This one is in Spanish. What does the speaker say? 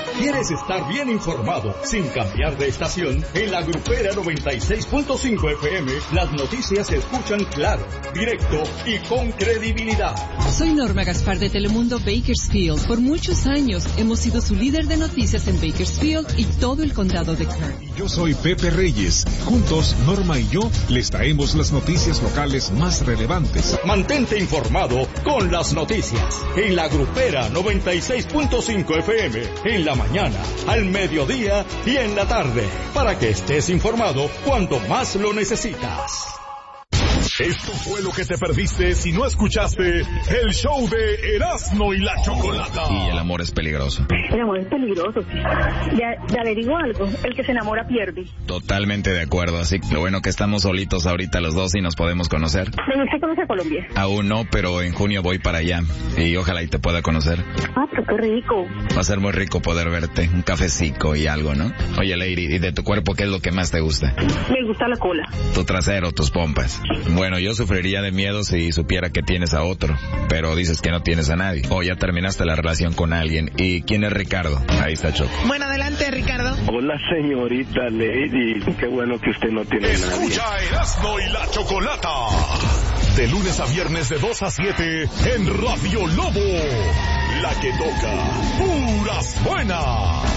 ¿Quieres estar bien informado sin cambiar de estación? En la Grupera 96.5 FM, las noticias se escuchan claro, directo y con credibilidad. Soy Norma Gaspar de Telemundo Bakersfield. Por muchos años hemos sido su líder de noticias en Bakersfield y todo el condado de Kern. Yo soy Pepe Reyes. Juntos, Norma y yo les traemos las noticias locales más relevantes. Mantente informado con las noticias. En la Grupera 96.5 FM, en la mañana, al mediodía y en la tarde, para que estés informado cuando más lo necesitas. Esto fue lo que te perdiste si no escuchaste el show de Erasmo y la Chocolata. Y el amor es peligroso. El amor es peligroso, sí. Ya le digo algo, el que se enamora pierde. Totalmente de acuerdo, así que lo bueno que estamos solitos ahorita los dos y nos podemos conocer. ¿Veniste a conocer Colombia? Aún no, pero en junio voy para allá y ojalá y te pueda conocer. Ah, pero qué rico. Va a ser muy rico poder verte, un cafecito y algo, ¿no? Oye, Lady, ¿y de tu cuerpo qué es lo que más te gusta? Me gusta la cola. Tu trasero, tus pompas. Bueno, yo sufriría de miedo si supiera que tienes a otro, pero dices que no tienes a nadie. O ya terminaste la relación con alguien. ¿Y quién es Ricardo? Ahí está Choco. Bueno, adelante, Ricardo. Hola, señorita Lady. Qué bueno que usted no tiene a nadie. Escucha Erasmo y la Chocolata. De lunes a viernes de 2 a 7 en Radio Lobo. La que toca puras buenas.